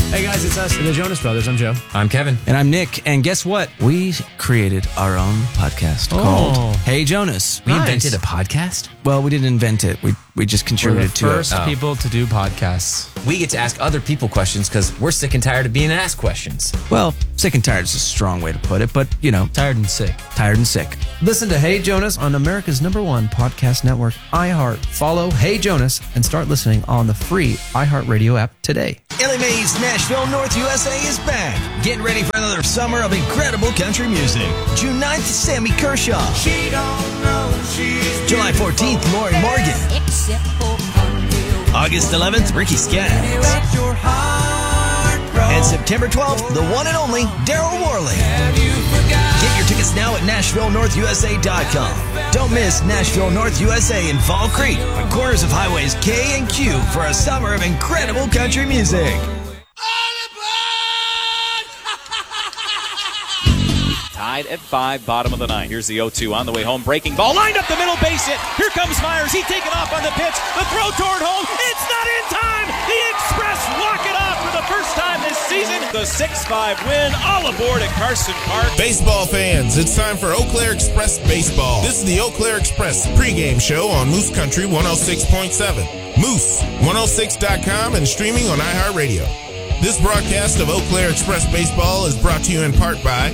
Hey guys, it's us, the Jonas Brothers. I'm Joe. I'm Kevin. And I'm Nick. And guess what? We created our own podcast called Hey Jonas. We invented a podcast? Well, we didn't invent it. We just contributed to it. First people to do podcasts. We get to ask other people questions because we're sick and tired of being asked questions. Well, sick and tired is a strong way to put it, but, you know. Tired and sick. Tired and sick. Listen to Hey Jonas on America's #1 podcast network, iHeart. Follow Hey Jonas and start listening on the free iHeartRadio app today. Ellie Mae's Nashville, North USA is back. Get ready for another summer of incredible country music. June 9th, Sammy Kershaw. She don't know she's July 14th, Lori Morgan. August 11th, Ricky Skaggs. And September 12th, the one and only Daryl Worley. Get your tickets now at NashvilleNorthUSA.com. Don't miss Nashville North USA in Fall Creek, on corners of highways K and Q, for a summer of incredible country music. Tied at 5, bottom of the 9th. Here's the 0-2 on the way home. Breaking ball, lined up the middle, base hit. Here comes Myers. He taken off on the pitch. The throw toward home. It's not in time. The Express walk it off for the first time this season. The 6-5 win. All aboard at Carson Park. Baseball fans, it's time for Eau Claire Express Baseball. This is the Eau Claire Express pregame show on Moose Country 106.7, Moose106.com, and streaming on iHeartRadio. This broadcast of Eau Claire Express Baseball is brought to you in part by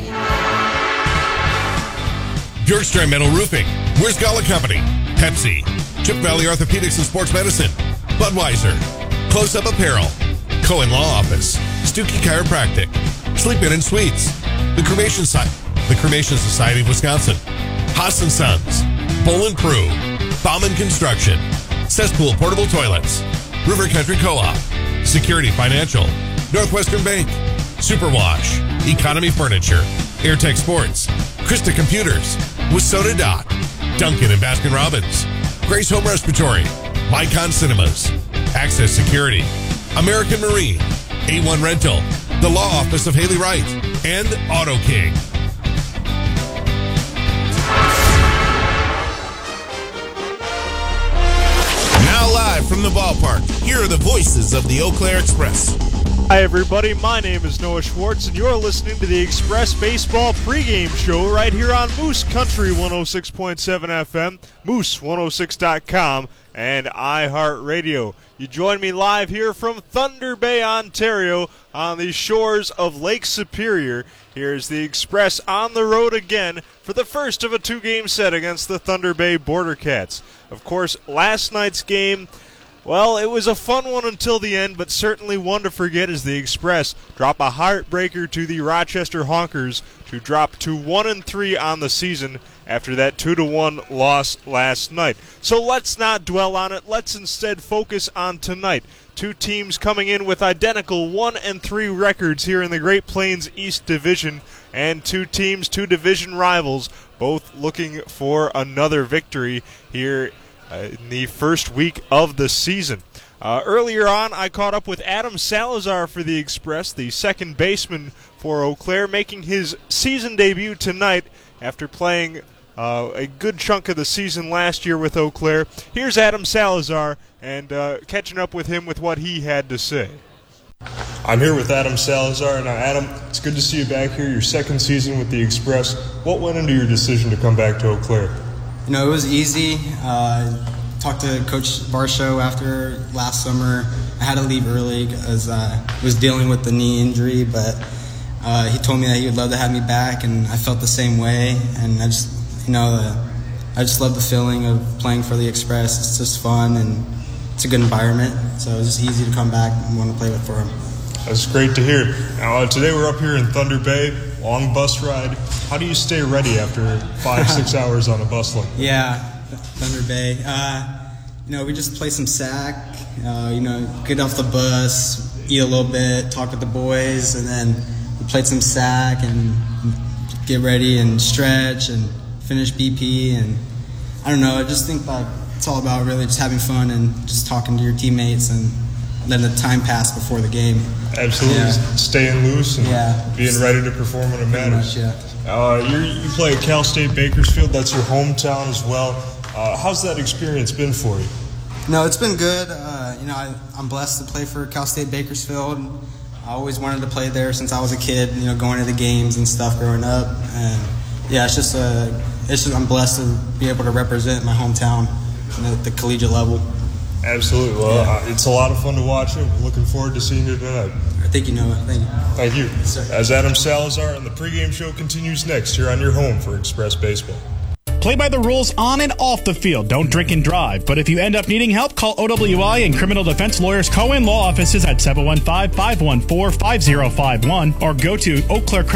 Bjorkstrand Metal Roofing, Where's Gala Company, Pepsi, Chip Valley Orthopedics and Sports Medicine, Budweiser, Close Up Apparel, Cohen Law Office, Stuckey Chiropractic, Sleep In and Suites, the Cremation Society of Wisconsin, Haas & Sons, Bowl & Prue, Bauman Construction, Cesspool Portable Toilets, River Country Co-op, Security Financial, Northwestern Bank, Superwash, Economy Furniture, AirTech Sports, Krista Computers, Wasota Dock, Duncan and Baskin Robbins, Grace Home Respiratory, Mycon Cinemas, Access Security, American Marine, A1 Rental, the Law Office of Haley Wright, and Auto King. Now live from the ballpark, here are the voices of the Eau Claire Express. Hi everybody, my name is Noah Schwartz and you're listening to the Express Baseball pregame show right here on Moose Country 106.7 FM, Moose106.com, and iHeartRadio. You join me live here from Thunder Bay, Ontario on the shores of Lake Superior. Here's the Express on the road again for the first of a 2-game set against the Thunder Bay Border Cats. Of course, last night's game, well, it was a fun one until the end, but certainly one to forget as the Express drop a heartbreaker to the Rochester Honkers to drop to 1-3 on the season after that 2-1 loss last night. So let's not dwell on it. Let's instead focus on tonight. Two teams coming in with identical 1-3 records here in the Great Plains East Division, and two teams, two division rivals, both looking for another victory here in the first week of the season. Earlier on, I caught up with Adam Salazar for the Express, the second baseman for Eau Claire, making his season debut tonight after playing a good chunk of the season last year with Eau Claire. Here's Adam Salazar, and catching up with him with what he had to say. I'm here with Adam Salazar. Now, Adam, it's good to see you back here, your second season with the Express. What went into your decision to come back to Eau Claire? You know, it was easy. Talked to Coach Varsho after last summer. I had to leave early because I was dealing with the knee injury, but he told me that he would love to have me back, and I felt the same way. And I just love the feeling of playing for the Express. It's just fun, and it's a good environment. So it was just easy to come back and want to play for him. That's great to hear. Now, today we're up here in Thunder Bay, long bus ride. How do you stay ready after 5-6 hours on a bus like that? Yeah, Thunder Bay. We just play some sack, get off the bus, eat a little bit, talk with the boys, and then we played some sack and get ready and stretch and finish BP. And I don't know, I just think that it's all about really just having fun and just talking to your teammates and letting the time pass before the game. Absolutely. Yeah. Staying loose and being ready to perform when it matters. Much, you play at Cal State Bakersfield. That's your hometown as well. How's that experience been for you? No, it's been good. I'm blessed to play for Cal State Bakersfield. I always wanted to play there since I was a kid, going to the games and stuff growing up. And yeah, it's just I'm blessed to be able to represent my hometown at the collegiate level. Absolutely. Well, it's a lot of fun to watch it. We're looking forward to seeing you tonight. Thank you, Noah. Thank you. Thank you. Yes, sir. As Adam Salazar and the pregame show continues next here on your home for Express Baseball. Play by the rules on and off the field. Don't drink and drive. But if you end up needing help, call OWI and Criminal Defense Lawyers Cohen Law Offices at 715-514-5051 or go to Eau Claire